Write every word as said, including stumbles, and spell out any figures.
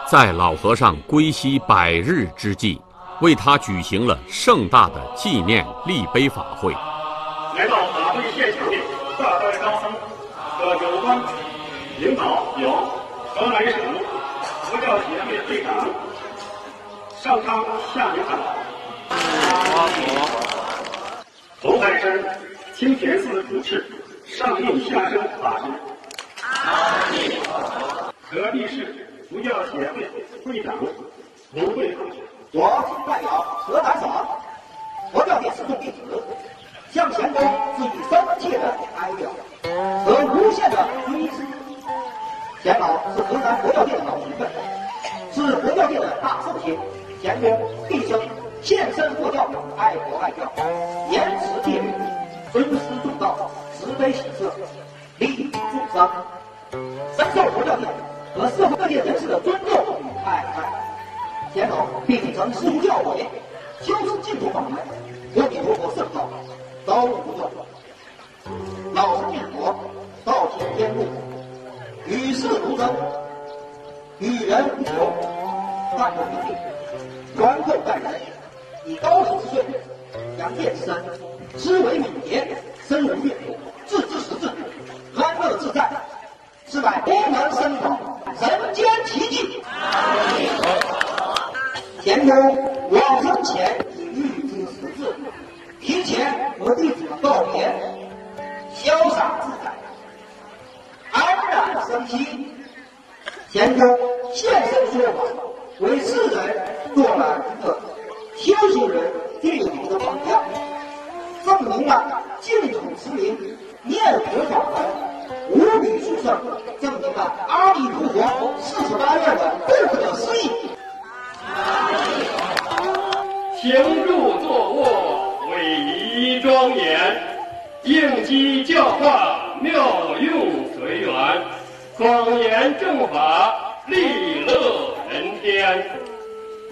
在老和尚归西百日之际，为他举行了盛大的纪念立碑法会。 来到法会现场的大代高僧和有关领导有河南省佛教协会会长上汤下明堂，头海山清田寺主持上应下生法师，河北市佛教协会会长卢会同志。 我代表河南省佛教界四众弟子，向前公致以深切的哀悼和无限的追思。钱老是河南佛教界的老前辈，是佛教界的大圣贤。钱公毕生献身佛教，爱国爱教，严持戒律，尊师重道，慈悲喜舍，利益众生，深受佛教界和社会各界人士的尊重与爱戴。钱老秉承师父教诲，修持净土法门，阿弥陀佛圣道，朝不断。老成念佛，道行天路，与世无争，与人无求，淡泊名利，宽厚待人，以高明之罪，扬见之身，思维敏捷，深入阅读，置之实质，安乐自在，是乃功能深广，人间奇迹。钱公往生前已预知时至，提前和弟子们告别，潇洒自在，安然生息。钱公现身说法，为世人做了一个修行人最好的榜样，证明了净土持名念佛法门无比殊胜，证明了阿弥陀佛四十八愿的不可思议。 行住坐卧，威仪庄严，应机教化，妙用随缘，广言正法，利乐人天。